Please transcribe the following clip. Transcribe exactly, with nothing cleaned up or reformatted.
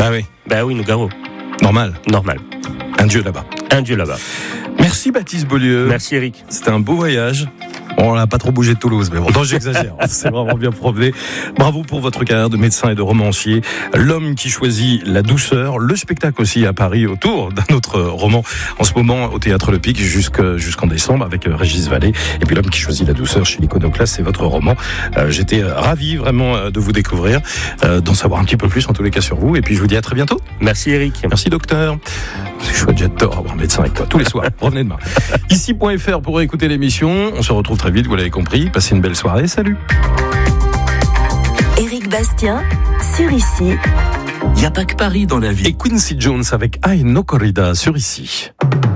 Bah oui. Bah oui, Nougaro. Normal. Normal. Un dieu là-bas. Un dieu là-bas. Merci Baptiste Beaulieu. Merci Eric. C'était un beau voyage. Bon, on n'a pas trop bougé de Toulouse, mais bon, non, j'exagère. C'est vraiment bien promené. Bravo pour votre carrière de médecin et de romancier. L'homme qui choisit la douceur. Le spectacle aussi à Paris autour d'un autre roman. En ce moment, au Théâtre Le Pic, jusqu'en, jusqu'en décembre, avec Régis Vallée. Et puis l'homme qui choisit la douceur chez l'Iconoclaste, c'est votre roman. Euh, j'étais ravi vraiment de vous découvrir, euh, d'en savoir un petit peu plus en tous les cas sur vous. Et puis je vous dis à très bientôt. Merci Eric. Merci docteur. C'est chouette, j'adore avoir un médecin avec toi tous les soirs. Revenez demain. Ici point F R pour écouter l'émission. On se retrouve très vite, vous l'avez compris. Passez une belle soirée. Salut. Éric Bastien, sur Ici. Il n'y a pas que Paris dans la vie. Et Quincy Jones avec I No Corrida sur Ici.